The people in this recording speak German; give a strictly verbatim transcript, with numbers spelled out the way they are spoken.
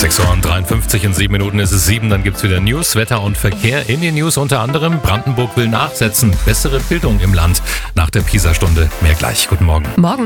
sechs Uhr dreiundfünfzig, in sieben Minuten ist es sieben, dann gibt's wieder News, Wetter und Verkehr. In den News unter anderem, Brandenburg will nachsetzen, bessere Bildung im Land. Nach der Pisa-Stunde mehr gleich. Guten Morgen. Morgen.